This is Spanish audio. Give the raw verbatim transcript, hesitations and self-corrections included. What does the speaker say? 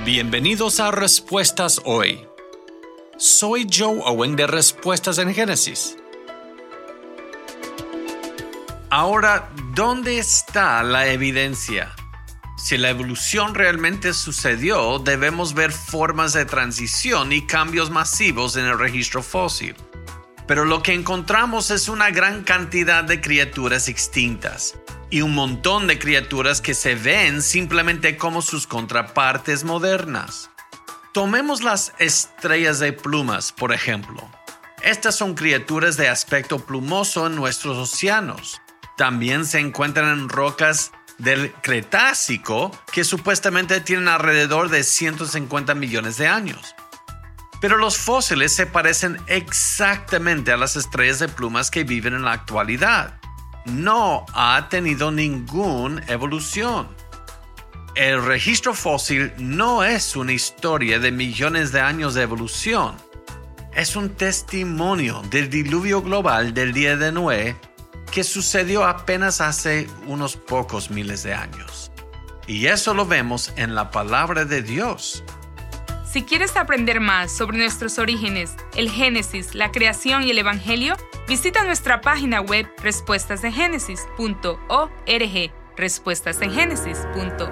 Bienvenidos a Respuestas Hoy. Soy Joe Owen de Respuestas en Génesis. Ahora, ¿dónde está la evidencia? Si la evolución realmente sucedió, debemos ver formas de transición y cambios masivos en el registro fósil. Pero lo que encontramos es una gran cantidad de criaturas extintas y un montón de criaturas que se ven simplemente como sus contrapartes modernas. Tomemos las estrellas de plumas, por ejemplo. Estas son criaturas de aspecto plumoso en nuestros océanos. También se encuentran en rocas del Cretácico que supuestamente tienen alrededor de ciento cincuenta millones de años. Pero los fósiles se parecen exactamente a las estrellas de plumas que viven en la actualidad. No ha tenido ninguna evolución. El registro fósil no es una historia de millones de años de evolución. Es un testimonio del diluvio global del día de Noé que sucedió apenas hace unos pocos miles de años. Y eso lo vemos en la palabra de Dios. Si quieres aprender más sobre nuestros orígenes, el Génesis, la creación y el Evangelio, visita nuestra página web respuestas en génesis punto org, respuestas en génesis punto